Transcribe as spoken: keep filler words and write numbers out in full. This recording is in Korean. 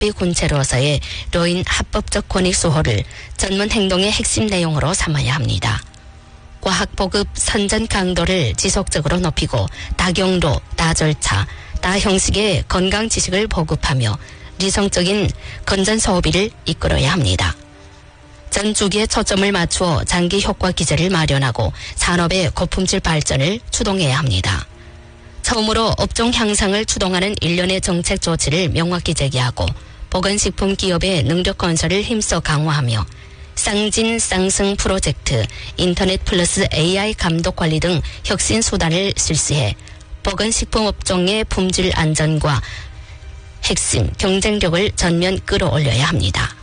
적비 군체로서의 노인 합법적 권익 수호를 전문 행동의 핵심 내용으로 삼아야 합니다. 과학 보급 선전 강도를 지속적으로 높이고 다경로, 다절차, 다형식의 건강 지식을 보급하며 리성적인 건전 소비를 이끌어야 합니다. 전 주기에 초점을 맞추어 장기 효과 기제를 마련하고 산업의 고품질 발전을 추동해야 합니다. 처음으로 업종 향상을 추동하는 일련의 정책 조치를 명확히 제기하고 보건식품 기업의 능력 건설을 힘써 강화하며 쌍진 쌍승 프로젝트, 인터넷 플러스 에이아이 감독 관리 등 혁신 수단을 실시해 보건식품 업종의 품질 안전과 핵심 경쟁력을 전면 끌어올려야 합니다.